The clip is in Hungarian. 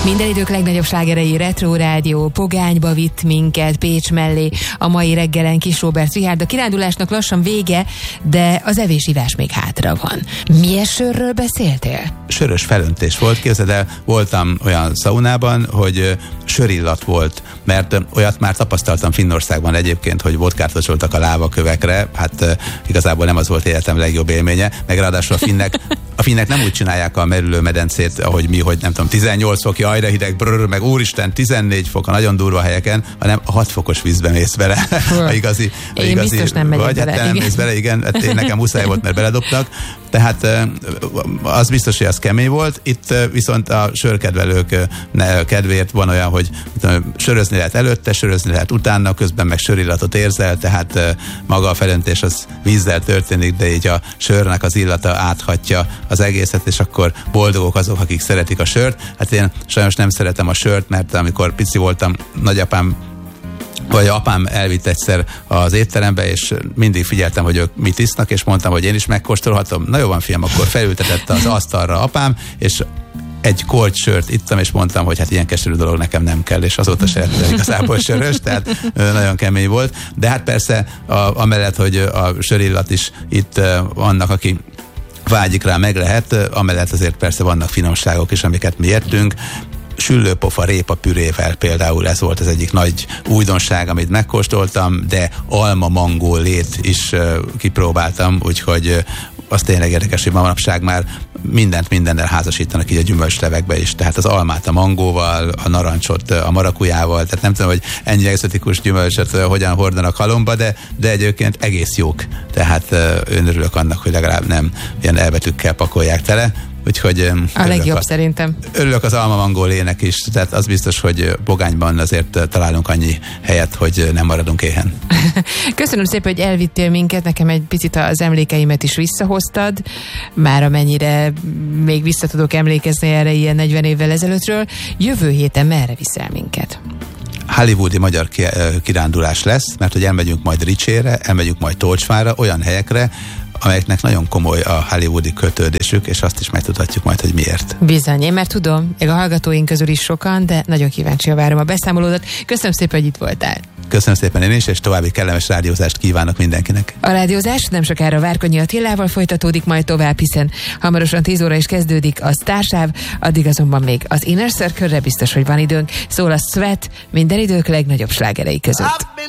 Minden idők legnagyobb slágerei Retro Rádió pogányba vitt minket Pécs mellé a mai reggelen Kis Róbert Richárd. A kirándulásnak lassan vége, de az evés-ivás még hátra van. Milyen sörről beszéltél? Sörös felöntés volt, képzeld el, voltam olyan szaunában, hogy sörillat volt, mert olyat már tapasztaltam Finnországban egyébként, hogy vodkát locsoltak a lávakövekre, hát igazából nem az volt életem legjobb élménye, meg ráadásul a finnek nem úgy csinálják a merülőmedencét, ahogy mi, hogy nem tudom, 18 fok, jaj, de hideg, meg úristen, 14 fok a nagyon durva helyeken, hanem a 6 fokos vízbe mész bele. A igazi, biztos nem megyek bele. Hát nem mész bele, igen, hát nekem muszáj volt, mert beledobtak. Tehát az biztos, hogy az kemény volt. Itt viszont a sörkedvelők kedvéért van olyan, hogy sörözni lehet előtte, sörözni lehet utána, közben meg sörillatot érzel, tehát maga a felöntés az vízzel történik, de így a sörnek az illata áthatja az egészet, és akkor boldogok azok, akik szeretik a sört. Hát én sajnos nem szeretem a sört, mert amikor pici voltam, nagyapám vagy apám elvitt egyszer az étterembe, és mindig figyeltem, hogy ők mit isznak, és mondtam, hogy én is megkóstolhatom. Na jó van, fiam, akkor felültetett az asztalra apám, és egy korty sört ittam, és mondtam, hogy hát ilyen keserű dolog nekem nem kell, és azóta se lettem igazából sörös, tehát nagyon kemény volt. De hát persze amellett, hogy a sörillat is itt annak, aki vágyik rá, meg lehet, amellett azért persze vannak finomságok is, amiket mi értünk. Süllőpofa répa pürével például, ez volt az egyik nagy újdonság, amit megkóstoltam, de alma-mangó lét is kipróbáltam, úgyhogy az tényleg érdekes, hogy manapság már mindennel házasítanak így a gyümölcslevekbe is, tehát az almát a mangóval, a narancsot a marakujával, tehát nem tudom, hogy ennyi egzotikus gyümölcsöt hogyan hordanak halomba, de egyébként egész jók, tehát én örülök annak, hogy legalább nem ilyen elbetűkkel pakolják tele. Úgyhogy a legjobb szerintem. Örülök az alma-mangó lének is, tehát az biztos, hogy pogányban azért találunk annyi helyet, hogy nem maradunk éhen. Köszönöm szépen, hogy elvittél minket, nekem egy picit az emlékeimet is visszahoztad, már amennyire még vissza tudok emlékezni erre ilyen 40 évvel ezelőttről. Jövő héten merre viszel minket? Hollywoodi magyar kirándulás lesz, mert hogy elmegyünk majd Ricsére, elmegyünk majd Tolcsvárra, olyan helyekre, amelyeknek nagyon komoly a hollywoodi kötődésük, és azt is megtudhatjuk majd, hogy miért. Bizony, én már tudom, még a hallgatóink közül is sokan, de nagyon kíváncsian várom a beszámolódat. Köszönöm szépen, hogy itt voltál. Köszönöm szépen én is, és további kellemes rádiózást kívánok mindenkinek. A rádiózás nem sokára Várkonyi Attilával folytatódik majd tovább, hiszen hamarosan 10 óra is kezdődik a Sztársáv, addig azonban még az Inner Circle-re biztos, hogy van időnk. Szól a Sweat, minden idők legnagyobb slágerei között.